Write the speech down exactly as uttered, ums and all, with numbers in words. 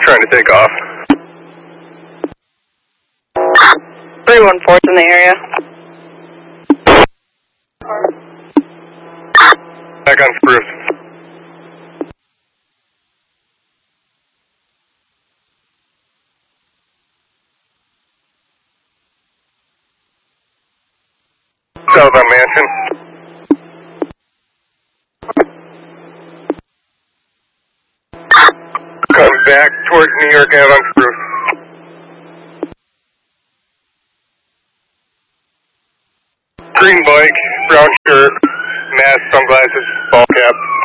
trying to take off. three one four's in the area. Back on Spruce. South on Mansion. Coming back towards New York Ave on Spruce. Green bike, brown shirt, mask, sunglasses, ball cap.